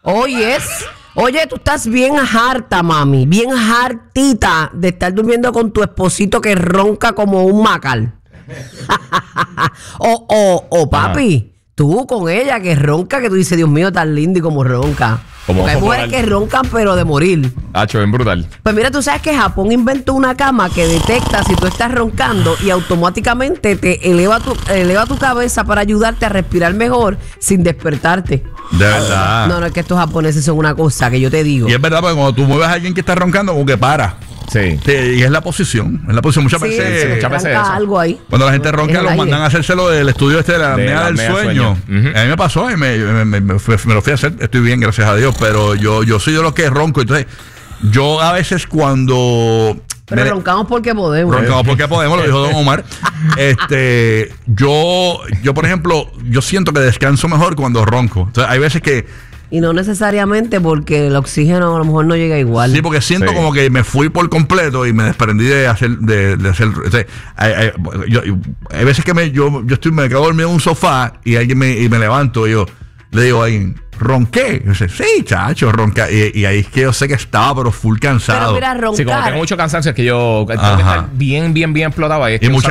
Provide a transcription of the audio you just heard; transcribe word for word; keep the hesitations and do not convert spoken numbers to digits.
Oye, es... Oye, tú estás bien harta, mami, bien hartita de estar durmiendo con tu esposito que ronca como un macal. o, o, o, papi, ah. tú con ella que ronca, que tú dices, Dios mío, tan lindo y como ronca. Como hay mujeres que roncan, pero de morir. Hacho, bien brutal. Pues mira, tú sabes que Japón inventó una cama que detecta si tú estás roncando y automáticamente te eleva tu, eleva tu cabeza para ayudarte a respirar mejor sin despertarte. De verdad. No, no, es que estos japoneses son una cosa que yo te digo. Y es verdad, porque cuando tú mueves a alguien que está roncando, como que para. Sí. sí. Y es la posición. Es la posición. Muchas sí, veces. Sí, muchas veces algo ahí. Cuando la gente ronca, los mandan a hacérselo del estudio este de la apnea del sueño. sueño. Uh-huh. A mí me pasó y me, me, me, me, fui, me lo fui a hacer. Estoy bien, gracias a Dios. Pero yo, yo soy de los que ronco. Entonces, yo a veces cuando. Pero me, roncamos porque podemos. Roncamos porque podemos, lo dijo Don Omar. este, yo, yo, por ejemplo, yo siento que descanso mejor cuando ronco. Entonces, hay veces que. Y no necesariamente porque el oxígeno a lo mejor no llega igual. Sí, porque siento sí. como que me fui por completo y me desprendí de hacer... De, de hacer o sea, hay, hay, yo, hay veces que me, yo, yo estoy, me quedo dormido en un sofá y alguien me, y me levanto y yo le digo a alguien, ¿ronqué? Y dice, sí, chacho, ronca. Y, y ahí es que yo sé que estaba, pero full cansado. Pero mira, roncar. Sí, como tengo mucho cansancio es que yo tengo que estar bien, bien, bien explotado ahí. Es que y mucha